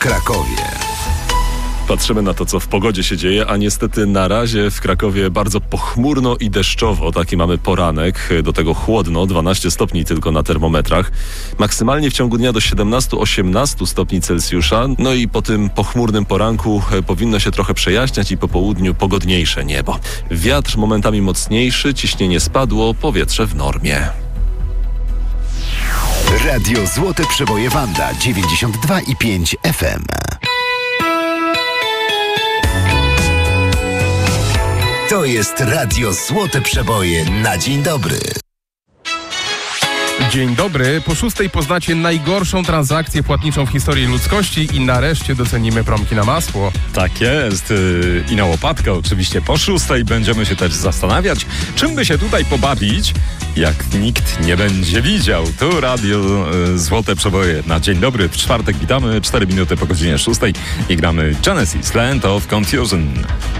Krakowie. Patrzymy na to, co w pogodzie się dzieje, a niestety na razie w Krakowie bardzo pochmurno i deszczowo. Taki mamy poranek, do tego chłodno, 12 stopni tylko na termometrach. Maksymalnie w ciągu dnia do 17-18 stopni Celsjusza. No i po tym pochmurnym poranku powinno się trochę przejaśniać i po południu pogodniejsze niebo. Wiatr momentami mocniejszy, ciśnienie spadło, powietrze w normie. Radio Złote Przeboje Wanda 92,5 FM. To jest Radio Złote Przeboje na dzień dobry. Dzień dobry. Po 6 poznacie najgorszą transakcję płatniczą w historii ludzkości i nareszcie docenimy promki na masło. Tak jest. I na łopatkę oczywiście po 6 będziemy się też zastanawiać, czym by się tutaj pobawić, jak nikt nie będzie widział. Tu Radio Złote Przeboje na dzień dobry. W czwartek witamy, 4 minuty po godzinie 6 i gramy Genesis, Land of Confusion.